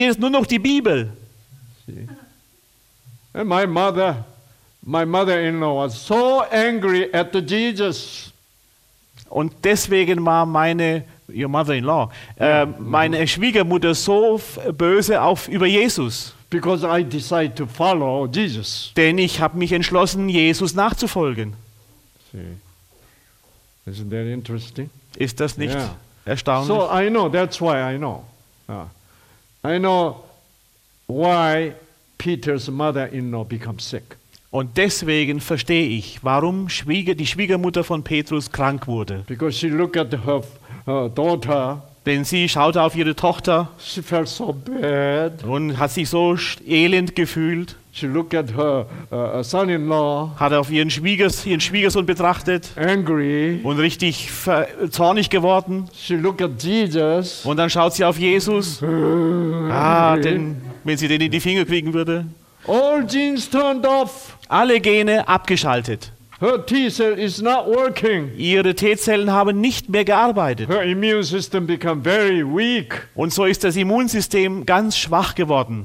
ist nur noch die Bibel. See? And my mother-in-law was so angry at Jesus. Und deswegen war meine Schwiegermutter so böse über Jesus. Because I decided to follow Jesus. Denn ich habe mich entschlossen, Jesus nachzufolgen. See? Isn't that interesting? Ist das nicht Yeah. erstaunlich? So I know, that's why I know. I know why Peter's mother-in-law becomes sick. Und deswegen verstehe ich, warum die Schwiegermutter von Petrus krank wurde. Because she looked at her daughter, Denn sie schaute auf ihre Tochter she felt so bad. und hat sich so elend gefühlt, She looked at her son-in-law, hat auf ihren Schwiegersohn betrachtet angry. und richtig zornig geworden. She looked at Jesus. Und dann schaut sie auf Jesus. Denn wenn sie den in die Finger kriegen würde. All genes turned off. Alle Gene abgeschaltet. Her T-cell is not working. Ihre T-Zellen haben nicht mehr gearbeitet. Her immune system become very weak. Und so ist das Immunsystem ganz schwach geworden.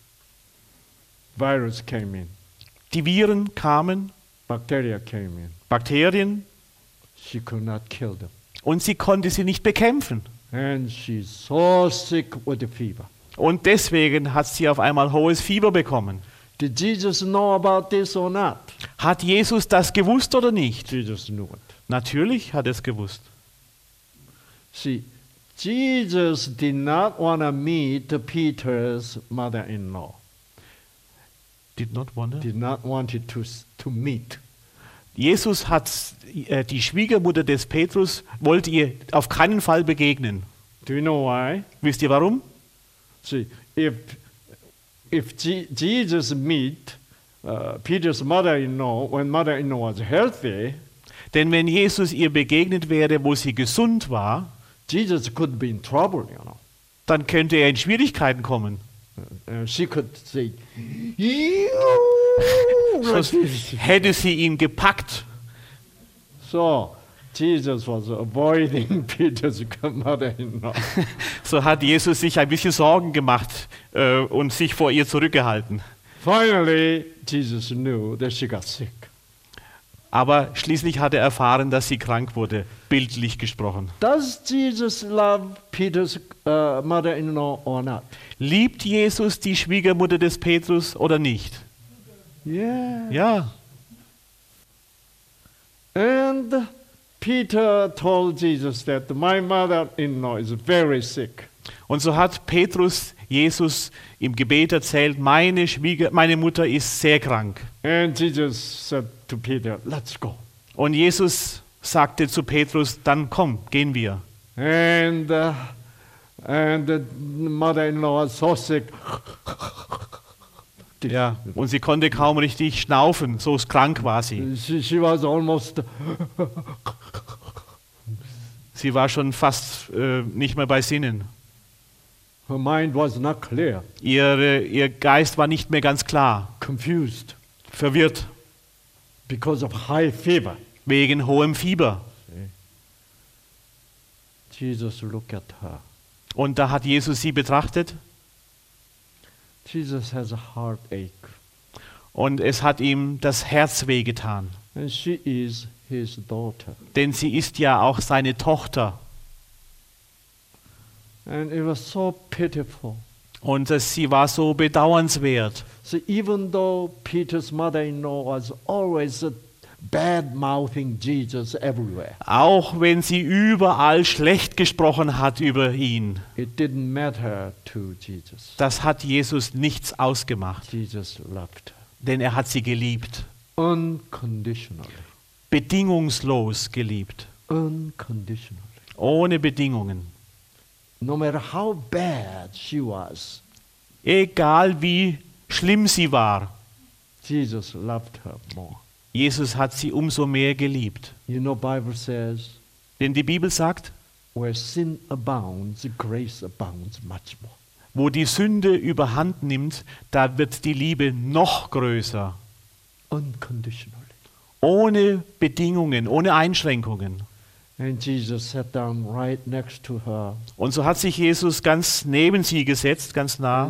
Virus came in. Die Viren kamen, Bacteria came in. Bakterien, She could not kill them. und sie konnte sie nicht bekämpfen. And she's so sick with the fever. Und deswegen hat sie auf einmal hohes Fieber bekommen. Did Jesus know about this or not? Hat Jesus das gewusst oder nicht? Jesus knew it. Natürlich hat er es gewusst. See, Jesus did not want to meet Peter's mother-in-law. Did not wonder. Did not want it to meet. Jesus hat die Schwiegermutter des Petrus, wollte ihr auf keinen Fall begegnen. Do you know why? Wisst ihr warum? See, if Jesus meet Peter's mother-in-law when mother-in-law was healthy, Denn wenn Jesus ihr begegnet wäre, wo sie gesund war, Jesus could be in trouble, dann könnte er in Schwierigkeiten kommen. She could say, "You." Sonst hätte sie ihn gepackt. So Jesus was avoiding Peter's mother-in-law. So hat Jesus sich ein bisschen Sorgen gemacht und sich vor ihr zurückgehalten. Finally, Jesus knew that she got sick. Aber schließlich hat er erfahren, dass sie krank wurde, bildlich gesprochen. Does Jesus love Peter's mother-in-law or not? Liebt Jesus die Schwiegermutter des Petrus oder nicht? Yeah. Ja. And Peter told Jesus that my mother-in-law is very sick. Und so hat Petrus Jesus im Gebet erzählt, meine Mutter ist sehr krank. And Jesus said to Peter, "Let's go." Und Jesus sagte zu Petrus, dann komm, gehen wir. And the mother-in-law was so sick. Ja, und sie konnte kaum richtig schnaufen, so krank war sie. She was almost. Sie war schon fast nicht mehr bei Sinnen. Her mind was not clear. Ihr Geist war nicht mehr ganz klar, Confused verwirrt, because of high fever. wegen hohem Fieber. Jesus looked at her. Und da hat Jesus sie betrachtet Jesus has a heartache, und es hat ihm das Herz wehgetan. and she is his daughter. Denn sie ist ja auch seine Tochter. And it was so pitiful. Und sie war so bedauernswert. So even though Peter's mother-in-law was always bad-mouthing Jesus everywhere, Auch wenn sie überall schlecht gesprochen hat über ihn. it didn't matter to Jesus. Das hat Jesus nichts ausgemacht. Jesus loved her Denn er hat sie geliebt. unconditionally. Bedingungslos geliebt. Unconditionally. Ohne Bedingungen. No matter how bad she was, Egal wie schlimm sie war. Jesus loved her more. Jesus hat sie umso mehr geliebt. You know, Bible says, Denn die Bibel sagt, where sin abounds, grace abounds much more. wo die Sünde überhand nimmt, da wird die Liebe noch größer. Unconditionally. Ohne Bedingungen, ohne Einschränkungen. And Jesus sat down right next to her. Und so hat sich Jesus ganz neben sie gesetzt, ganz nah.